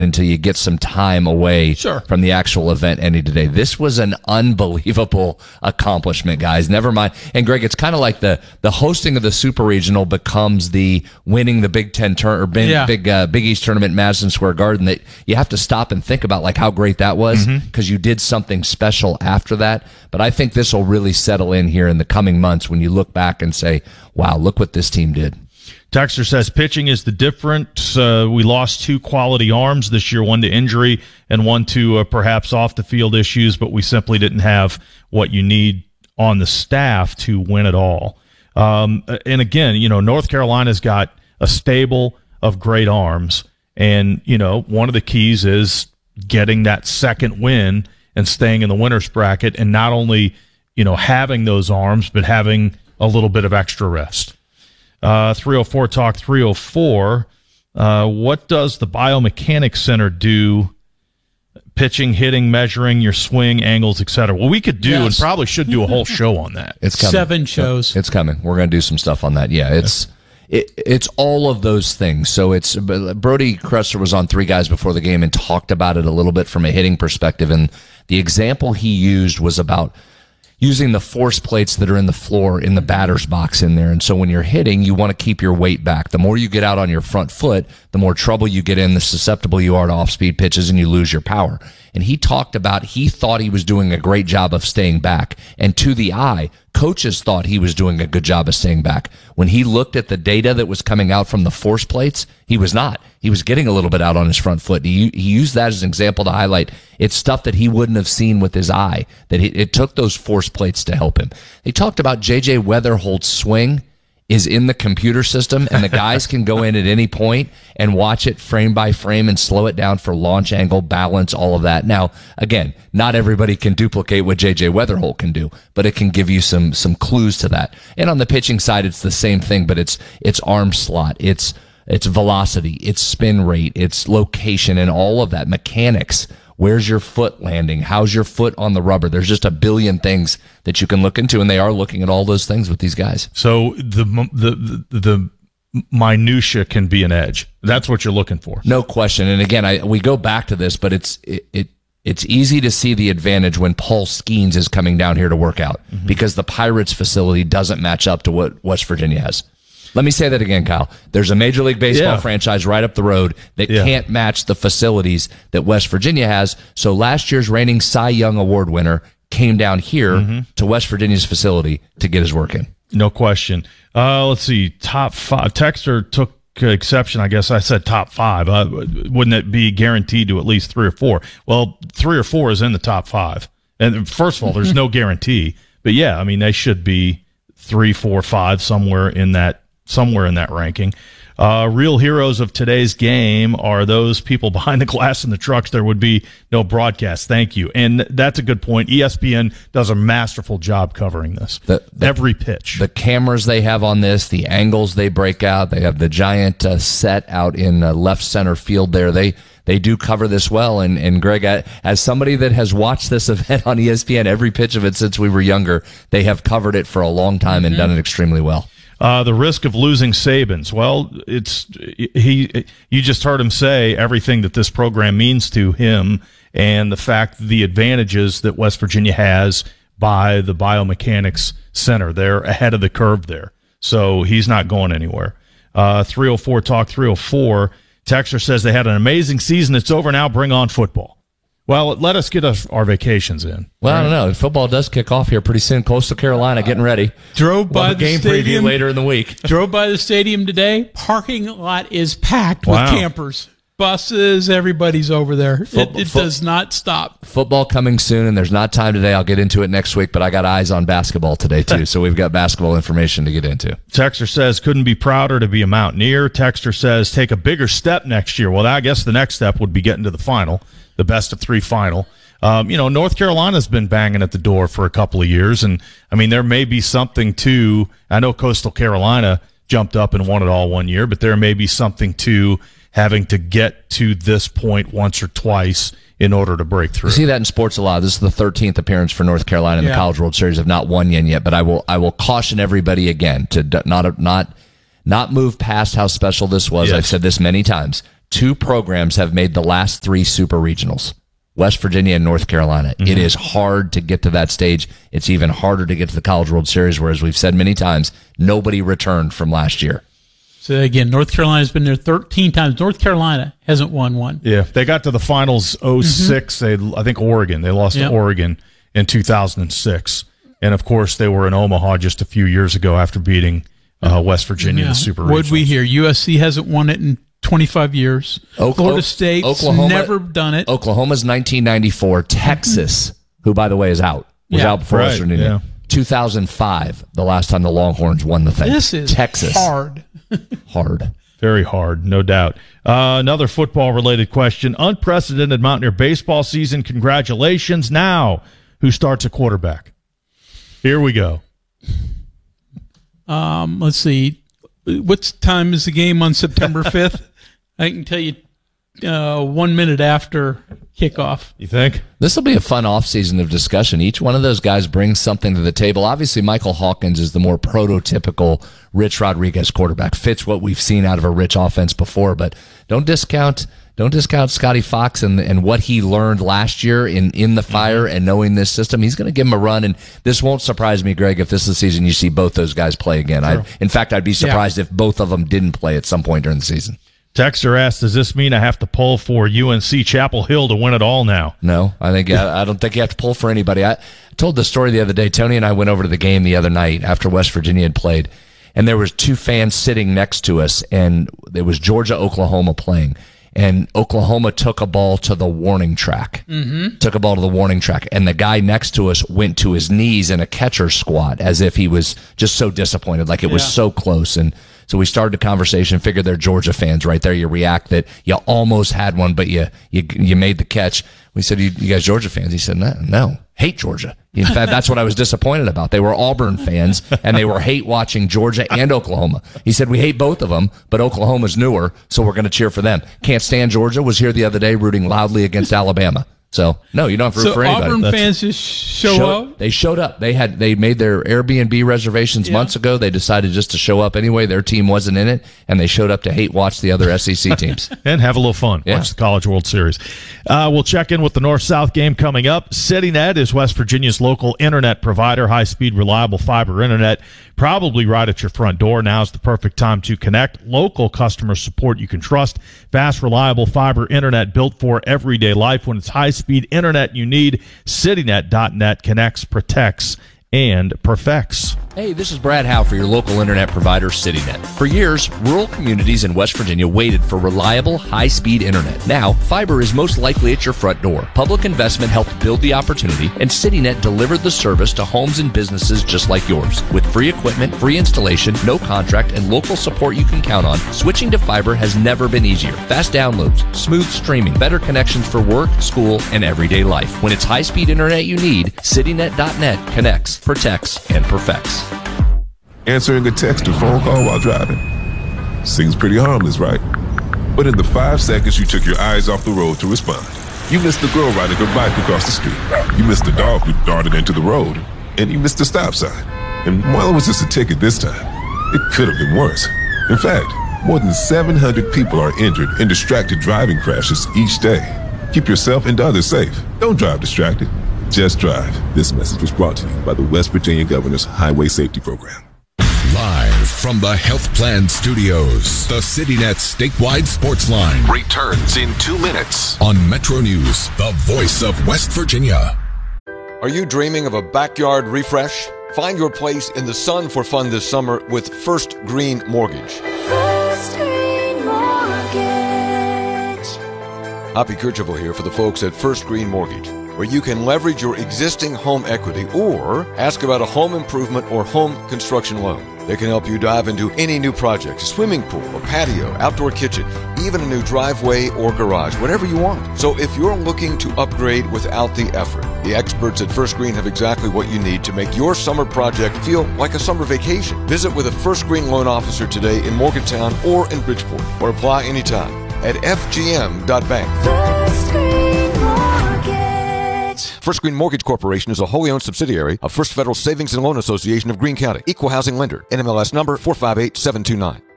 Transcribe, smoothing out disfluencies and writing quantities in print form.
until you get some time away from the actual event ending today. This was an unbelievable accomplishment, guys. Never mind. And Greg, it's kind of like the hosting of the Super Regional becomes the winning the Big Ten Big East tournament in Madison Square Garden. That you have to stop and think about like how great that was because you did something special after that. But I think this will really settle in here in the coming months when you look back and say, wow, look what this team did. Texter says pitching is the difference. We lost 2 quality arms this year, one to injury and one to perhaps off-the-field issues, but we simply didn't have what you need on the staff to win it all. And again, North Carolina's got a stable of great arms, and, one of the keys is getting that second win and staying in the winner's bracket and not only, having those arms, but having a little bit of extra rest. 304 Talk 304. What does the Biomechanics Center do? Pitching, hitting, measuring your swing angles, etc. Well, we could do and probably should do a whole show on that. It's coming. 7 shows. It's coming. We're going to do some stuff on that. Yeah, it's all of those things. So it's Brody Kresser was on Three Guys Before the Game and talked about it a little bit from a hitting perspective, and the example he used was about using the force plates that are in the floor in the batter's box in there. And so when you're hitting, you want to keep your weight back. The more you get out on your front foot, the more trouble you get in, the susceptible you are to off-speed pitches, and you lose your power. And he talked about he thought he was doing a great job of staying back. And to the eye, coaches thought he was doing a good job of staying back. When he looked at the data that was coming out from the force plates, he was not. He was getting a little bit out on his front foot. He used that as an example to highlight it's stuff that he wouldn't have seen with his eye, that it took those force plates to help him. They talked about J.J. Weatherholt's swing is in the computer system, and the guys can go in at any point and watch it frame by frame and slow it down for launch angle, balance, all of that. Now, again, not everybody can duplicate what J.J. Weatherholt can do, but it can give you some clues to that. And on the pitching side, it's the same thing, but it's arm slot, it's velocity, it's spin rate, it's location, and all of that, mechanics. Where's your foot landing? How's your foot on the rubber? There's just a billion things that you can look into, and they are looking at all those things with these guys. So the minutia can be an edge. That's what you're looking for. No question. And again, we go back to this, but it's easy to see the advantage when Paul Skeens is coming down here to work out because the Pirates facility doesn't match up to what West Virginia has. Let me say that again, Kyle. There's a Major League Baseball franchise right up the road that can't match the facilities that West Virginia has. So last year's reigning Cy Young Award winner came down here to West Virginia's facility to get his work in. No question. Let's see. Top 5. Texter took exception. I guess I said top 5. Wouldn't it be guaranteed to at least 3 or 4? Well, 3 or 4 is in the top 5. And first of all, there's no guarantee. But yeah, I mean, they should be 3, 4, 5 somewhere in that ranking. Real heroes of today's game are those people behind the glass in the trucks. There would be no broadcast. Thank you. And that's a good point. ESPN does a masterful job covering this. Every pitch. The cameras they have on this, the angles they break out. They have the giant set out in left center field there. They do cover this well. And Greg, as somebody that has watched this event on ESPN, every pitch of it since we were younger, they have covered it for a long time and done it extremely well. The risk of losing Sabins. Well, you just heard him say everything that this program means to him and the fact, the advantages that West Virginia has by the Biomechanics Center. They're ahead of the curve there. So he's not going anywhere. 304 Talk 304. Texter says they had an amazing season. It's over now. Bring on football. Well, let us get our vacations in. Well, I don't know. Football does kick off here pretty soon. Coastal Carolina getting ready. Drove by the game stadium preview later in the week. Drove by the stadium today. Parking lot is packed with campers. Buses, everybody's over there. It does not stop. Football coming soon, and there's not time today. I'll get into it next week, but I got eyes on basketball today, too, so we've got basketball information to get into. Texter says, couldn't be prouder to be a Mountaineer. Texter says, take a bigger step next year. Well, I guess the next step would be getting to the final, the best of 3 final. North Carolina's been banging at the door for a couple of years, and, I mean, there may be something to, I know Coastal Carolina jumped up and won it all one year, but there may be something to having to get to this point once or twice in order to break through. You see that in sports a lot. This is the 13th appearance for North Carolina in the College World Series. Have not won yet, but I will caution everybody again to not move past how special this was. Yes. I've said this many times. 2 programs have made the last 3 super regionals. West Virginia and North Carolina. Mm-hmm. It is hard to get to that stage. It's even harder to get to the College World Series, where, as we've said many times, nobody returned from last year. So, again, North Carolina's been there 13 times. North Carolina hasn't won one. Yeah, they got to the finals 06. I think Oregon. They lost to Oregon in 2006. And, of course, they were in Omaha just a few years ago after beating West Virginia in the Super Regionals. Would we hear? USC hasn't won it in 25 years. Florida State's never done it. Oklahoma's 1994. Texas, who, by the way, is out, was out before West Virginia. Yeah. 2005, the last time the Longhorns won the thing. This is Texas. Hard. Hard. Very hard, no doubt. Another football-related question. Unprecedented Mountaineer baseball season. Congratulations. Now, who starts a quarterback? Here we go. Let's see. What time is the game on September 5th? I can tell you 1 minute after kickoff. You think? This will be a fun offseason of discussion. Each one of those guys brings something to the table. Obviously, Michael Hawkins is the more prototypical Rich Rodriguez quarterback. Fits what we've seen out of a Rich offense before, but don't discount Scotty Fox and what he learned last year in the fire and knowing this system. He's going to give him a run, and this won't surprise me, Greg, if this is the season you see both those guys play again. Sure. In fact, I'd be surprised if both of them didn't play at some point during the season. Texter asked, does this mean I have to pull for UNC Chapel Hill to win it all now? No, I don't think you have to pull for anybody. I told the story the other day. Tony and I went over to the game the other night after West Virginia had played, and there was 2 fans sitting next to us, and it was Georgia-Oklahoma playing. And Oklahoma took a ball to the warning track. Mm-hmm. Took a ball to the warning track. And the guy next to us went to his knees in a catcher squat as if he was just so disappointed, like it was so close. And so we started a conversation, figured they're Georgia fans right there. You react that you almost had one, but you made the catch. We said, you guys Georgia fans? He said, no, hate Georgia. In fact, that's what I was disappointed about. They were Auburn fans, and they were hate watching Georgia and Oklahoma. He said, we hate both of them, but Oklahoma's newer, so we're going to cheer for them. Can't stand Georgia. Was here the other day rooting loudly against Alabama. So, no, you don't have to root for anybody. So Auburn fans just show up? They showed up. They made their Airbnb reservations months ago. They decided just to show up anyway. Their team wasn't in it, and they showed up to hate watch the other SEC teams. And have a little fun. Watch the College World Series. We'll check in with the North-South game coming up. CityNet is West Virginia's local internet provider, high-speed, reliable fiber internet, probably right at your front door. Now's the perfect time to connect. Local customer support you can trust. Fast, reliable fiber internet built for everyday life. When it's high-speed internet you need, citynet.net connects, protects, and perfects. Hey, this is Brad Howe for your local internet provider, CityNet. For years, rural communities in West Virginia waited for reliable, high-speed internet. Now, fiber is most likely at your front door. Public investment helped build the opportunity, and CityNet delivered the service to homes and businesses just like yours. With free equipment, free installation, no contract, and local support you can count on, switching to fiber has never been easier. Fast downloads, smooth streaming, better connections for work, school, and everyday life. When it's high-speed internet you need, citynet.net connects, protects, and perfects. Answering a text or phone call while driving. Seems pretty harmless, right? But in the 5 seconds you took your eyes off the road to respond, you missed the girl riding her bike across the street. You missed the dog who darted into the road. And you missed the stop sign. And while it was just a ticket this time, it could have been worse. In fact, more than 700 people are injured in distracted driving crashes each day. Keep yourself and others safe. Don't drive distracted. Just drive. This message was brought to you by the West Virginia Governor's Highway Safety Program. Live from the Health Plan Studios, the CityNet statewide sports line returns in 2 minutes on Metro News, the voice of West Virginia. Are you dreaming of a backyard refresh? Find your place in the sun for fun this summer with First Green Mortgage. First Green Mortgage. Hoppy Kercheval here for the folks at First Green Mortgage, where you can leverage your existing home equity or ask about a home improvement or home construction loan. They can help you dive into any new project, a swimming pool, a patio, outdoor kitchen, even a new driveway or garage, whatever you want. So if you're looking to upgrade without the effort, the experts at First Green have exactly what you need to make your summer project feel like a summer vacation. Visit with a First Green loan officer today in Morgantown or in Bridgeport, or apply anytime at fgm.bank. First Green Mortgage. First Green Mortgage Corporation is a wholly owned subsidiary of First Federal Savings and Loan Association of Greene County. Equal housing lender. NMLS number 458729.